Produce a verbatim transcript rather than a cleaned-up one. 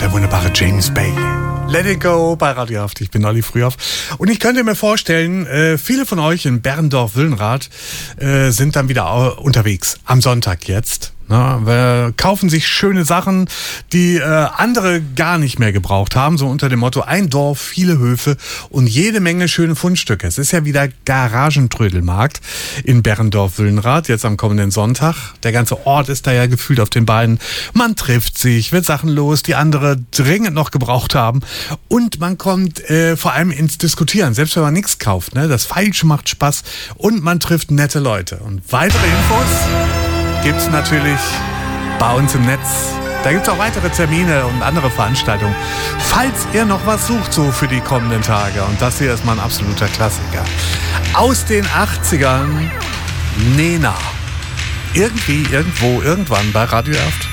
der wunderbare James Bay. Let it go bei Radio Haft. Ich bin Olli Frühauf. Und ich könnte mir vorstellen, äh, viele von euch in Berndorf-Willenrath äh, sind dann wieder unterwegs. Am Sonntag jetzt. Na, wir kaufen sich schöne Sachen, die äh, andere gar nicht mehr gebraucht haben. So unter dem Motto, ein Dorf, viele Höfe und jede Menge schöne Fundstücke. Es ist ja wieder Garagentrödelmarkt in Berndorf-Willenrath, jetzt am kommenden Sonntag. Der ganze Ort ist da ja gefühlt auf den Beinen. Man trifft sich, wird Sachen los, die andere dringend noch gebraucht haben. Und man kommt äh, vor allem ins Diskutieren, selbst wenn man nichts kauft. Ne? Das Falsche macht Spaß und man trifft nette Leute. Und weitere Infos gibt's natürlich bei uns im Netz. Da gibt's auch weitere Termine und andere Veranstaltungen. Falls ihr noch was sucht so für die kommenden Tage. Und das hier ist mal ein absoluter Klassiker. Aus den achtzigern, Nena. Irgendwie, irgendwo, irgendwann bei Radio Haft.